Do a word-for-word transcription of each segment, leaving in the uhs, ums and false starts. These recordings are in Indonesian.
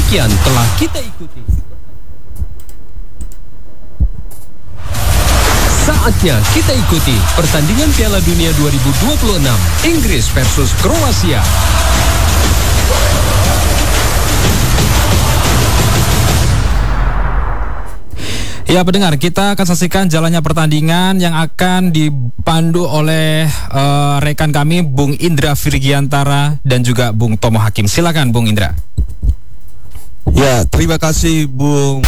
Demikian telah kita ikuti. Saatnya kita ikuti pertandingan Piala Dunia dua ribu dua puluh enam Inggris versus Kroasia. Ya pendengar, kita akan saksikan jalannya pertandingan yang akan dipandu oleh uh, rekan kami Bung Indra Virgiantara dan juga Bung Tomo Hakim. Silakan Bung Indra. Ya, terima kasih Bung.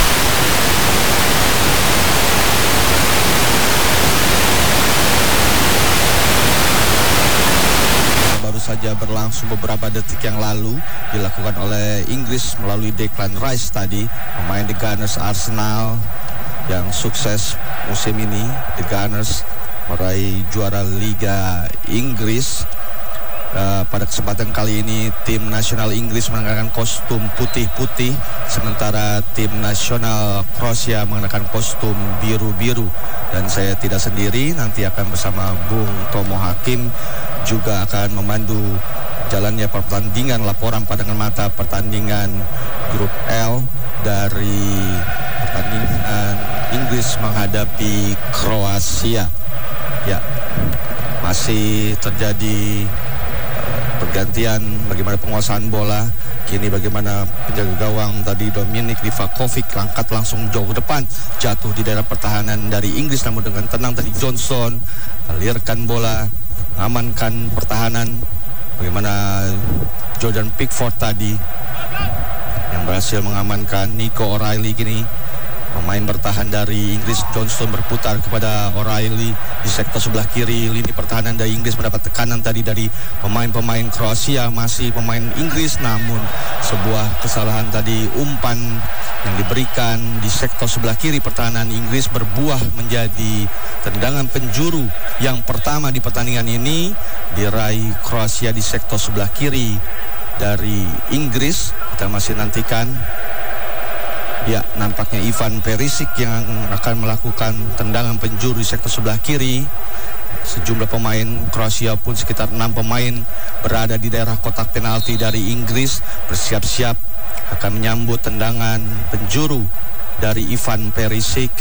Baru saja berlangsung beberapa detik yang lalu dilakukan oleh Inggris melalui Declan Rice tadi, pemain The Gunners Arsenal yang sukses musim ini. The Gunners meraih juara Liga Inggris. Uh, pada kesempatan kali ini tim nasional Inggris mengenakan kostum putih-putih, sementara tim nasional Kroasia mengenakan kostum biru-biru. Dan saya tidak sendiri, nanti akan bersama Bung Tomo Hakim juga akan memandu jalannya pertandingan, laporan pandangan mata pertandingan grup L dari pertandingan Inggris menghadapi Kroasia. Ya, masih terjadi pergantian bagaimana penguasaan bola. Kini bagaimana penjaga gawang tadi Dominik Livakovic angkat langsung jauh ke depan, jatuh di daerah pertahanan dari Inggris, namun dengan tenang tadi Johnson alirkan bola, amankan pertahanan. Bagaimana Jordan Pickford tadi yang berhasil mengamankan Nico O'Reilly. Kini pemain bertahan dari Inggris Johnson berputar kepada O'Reilly di sektor sebelah kiri. Lini pertahanan dari Inggris mendapat tekanan tadi dari pemain-pemain Kroasia, masih pemain Inggris, namun sebuah kesalahan tadi, umpan yang diberikan di sektor sebelah kiri pertahanan Inggris berbuah menjadi tendangan penjuru yang pertama di pertandingan ini, diraih Kroasia di sektor sebelah kiri dari Inggris. Kita masih nantikan. Ya, nampaknya Ivan Perisic yang akan melakukan tendangan penjuru di sektor sebelah kiri. Sejumlah pemain Kroasia pun sekitar enam pemain berada di daerah kotak penalti dari Inggris, bersiap-siap akan menyambut tendangan penjuru dari Ivan Perisic.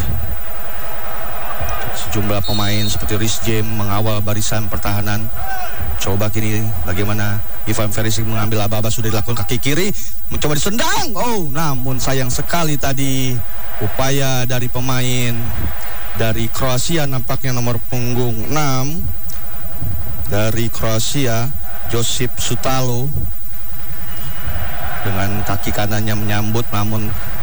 Sejumlah pemain seperti Reece James mengawal barisan pertahanan. Coba kini bagaimana Ivan Perisic mengambil aba-aba, sudah dilakukan kaki kiri, mencoba disendang. Oh, namun sayang sekali tadi upaya dari pemain dari Kroasia, nampaknya nomor punggung enam dari Kroasia, Josip Sutalo, dengan kaki kanannya menyambut, namun